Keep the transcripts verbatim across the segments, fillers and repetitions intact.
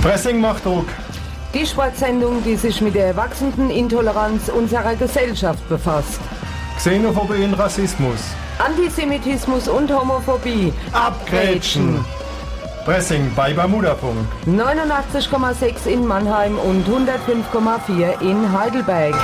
Pressing macht Druck. Die Sportsendung, die sich mit der wachsenden Intoleranz unserer Gesellschaft befasst. Xenophobie und Rassismus. Antisemitismus und Homophobie. Abgrätschen. Pressing bei Bermudafunk. neunundachtzig Komma sechs in Mannheim und hundertfünf Komma vier in Heidelberg.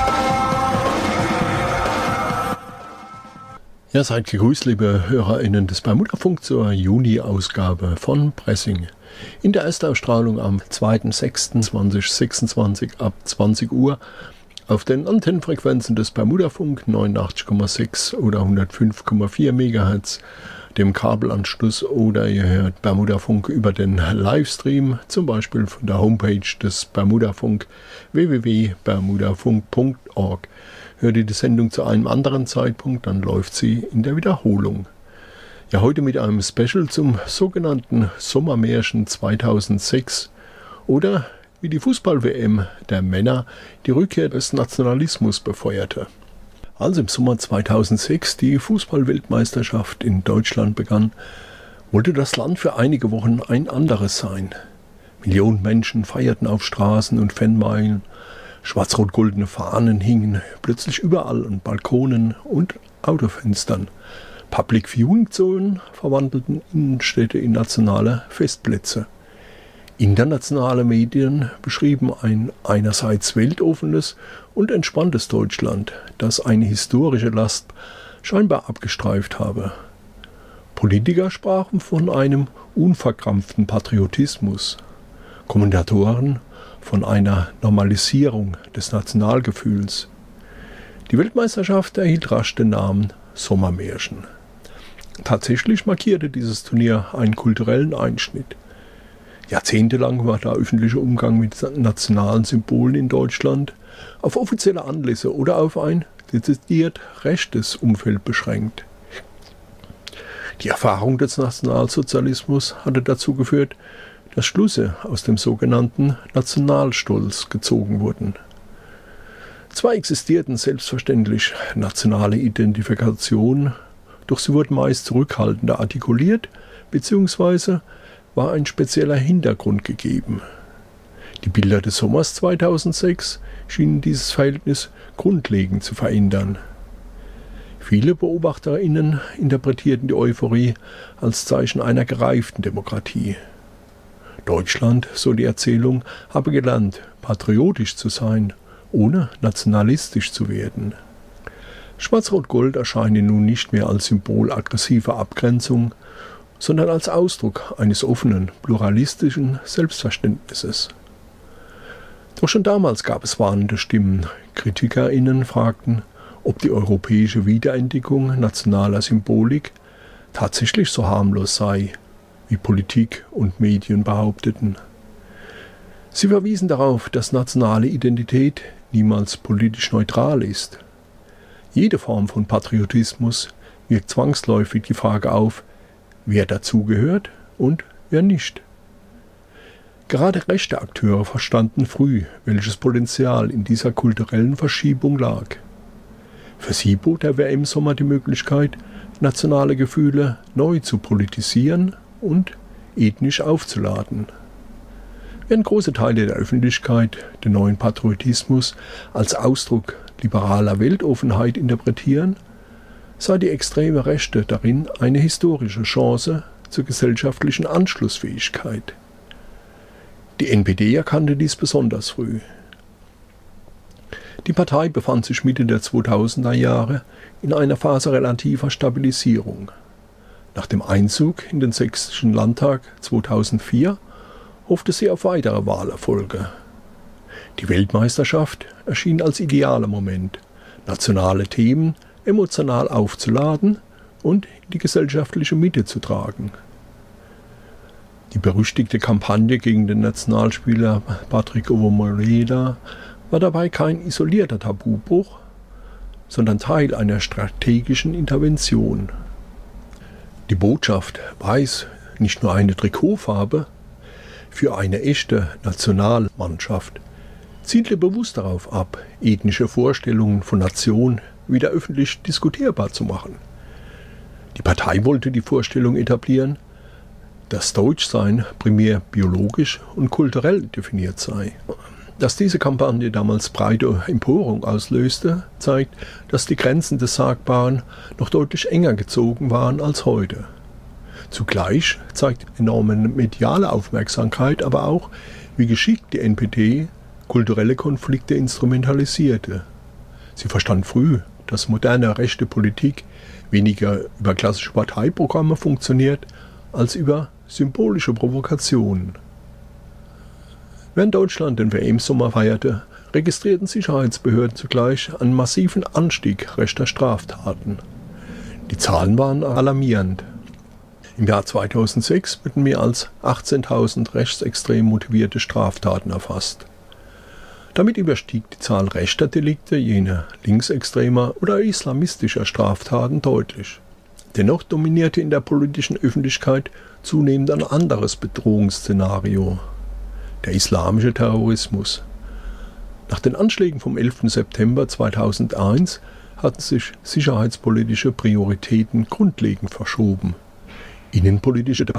Ja, seid gegrüßt, liebe HörerInnen des Bermudafunk zur Juni-Ausgabe von Pressing. In der Erstausstrahlung am zweiter sechster zweitausendsechsundzwanzig ab zwanzig Uhr auf den Antennenfrequenzen des Bermudafunk neunundachtzig Komma sechs oder hundertfünf Komma vier Megahertz, dem Kabelanschluss, oder ihr hört Bermudafunk über den Livestream, zum Beispiel von der Homepage des Bermudafunk w w w punkt bermudafunk punkt org. Hört ihr die Sendung zu einem anderen Zeitpunkt, dann läuft sie in der Wiederholung. Ja, heute mit einem Special zum sogenannten Sommermärchen zweitausendsechs oder wie die Fußball-W M der Männer die Rückkehr des Nationalismus befeuerte. Als im Sommer zweitausendsechs die Fußball-Weltmeisterschaft in Deutschland begann, wollte das Land für einige Wochen ein anderes sein. Millionen Menschen feierten auf Straßen und Fanmeilen, schwarz-rot-goldene Fahnen hingen plötzlich überall an Balkonen und Autofenstern. Public Viewing Zonen verwandelten Innenstädte in nationale Festplätze. Internationale Medien beschrieben ein einerseits weltoffenes und entspanntes Deutschland, das eine historische Last scheinbar abgestreift habe. Politiker sprachen von einem unverkrampften Patriotismus, Kommentatoren von einer Normalisierung des Nationalgefühls. Die Weltmeisterschaft erhielt rasch den Namen Sommermärchen. Tatsächlich markierte dieses Turnier einen kulturellen Einschnitt. Jahrzehntelang war der öffentliche Umgang mit nationalen Symbolen in Deutschland auf offizielle Anlässe oder auf ein dezidiert rechtes Umfeld beschränkt. Die Erfahrung des Nationalsozialismus hatte dazu geführt, dass Schlüsse aus dem sogenannten Nationalstolz gezogen wurden. Zwar existierten selbstverständlich nationale Identifikationen, doch sie wurden meist zurückhaltender artikuliert, beziehungsweise war ein spezieller Hintergrund gegeben. Die Bilder des Sommers zweitausendsechs schienen dieses Verhältnis grundlegend zu verändern. Viele BeobachterInnen interpretierten die Euphorie als Zeichen einer gereiften Demokratie. Deutschland, so die Erzählung, habe gelernt, patriotisch zu sein, ohne nationalistisch zu werden. Schwarz-Rot-Gold erscheine nun nicht mehr als Symbol aggressiver Abgrenzung, sondern als Ausdruck eines offenen, pluralistischen Selbstverständnisses. Doch schon damals gab es warnende Stimmen. KritikerInnen fragten, ob die europäische Wiederentdeckung nationaler Symbolik tatsächlich so harmlos sei, wie Politik und Medien behaupteten. Sie verwiesen darauf, dass nationale Identität niemals politisch neutral ist. Jede Form von Patriotismus wirkt zwangsläufig die Frage auf, wer dazugehört und wer nicht. Gerade rechte Akteure verstanden früh, welches Potenzial in dieser kulturellen Verschiebung lag. Für sie bot der W M-Sommer die Möglichkeit, nationale Gefühle neu zu politisieren und ethnisch aufzuladen. Während große Teile der Öffentlichkeit den neuen Patriotismus als Ausdruck liberaler Weltoffenheit interpretieren, sah die extreme Rechte darin eine historische Chance zur gesellschaftlichen Anschlussfähigkeit. Die N P D erkannte dies besonders früh. Die Partei befand sich Mitte der zweitausender Jahre in einer Phase relativer Stabilisierung. Nach dem Einzug in den Sächsischen Landtag zweitausendvier hoffte sie auf weitere Wahlerfolge. Die Weltmeisterschaft erschien als idealer Moment, nationale Themen emotional aufzuladen und in die gesellschaftliche Mitte zu tragen. Die berüchtigte Kampagne gegen den Nationalspieler Patrick Ovomareda war dabei kein isolierter Tabubruch, sondern Teil einer strategischen Intervention. Die Botschaft weiß nicht nur eine Trikotfarbe, für eine echte Nationalmannschaft zielte bewusst darauf ab, ethnische Vorstellungen von Nation wieder öffentlich diskutierbar zu machen. Die Partei wollte die Vorstellung etablieren, das Deutschsein primär biologisch und kulturell definiert sei. Dass diese Kampagne damals breite Empörung auslöste, zeigt, dass die Grenzen des Sagbaren noch deutlich enger gezogen waren als heute. Zugleich zeigt enorme mediale Aufmerksamkeit aber auch, wie geschickt die N P D kulturelle Konflikte instrumentalisierte. Sie verstand früh, dass moderne rechte Politik weniger über klassische Parteiprogramme funktioniert, als über symbolische Provokationen. Während Deutschland den W M-Sommer feierte, registrierten Sicherheitsbehörden zugleich einen massiven Anstieg rechter Straftaten. Die Zahlen waren alarmierend. Im Jahr zweitausendsechs wurden mehr als achtzehntausend rechtsextrem motivierte Straftaten erfasst. Damit überstieg die Zahl rechter Delikte jene linksextremer oder islamistischer Straftaten deutlich. Dennoch dominierte in der politischen Öffentlichkeit zunehmend ein anderes Bedrohungsszenario: der islamische Terrorismus. Nach den Anschlägen vom elften September zweitausendeins hatten sich sicherheitspolitische Prioritäten grundlegend verschoben. Innenpolitische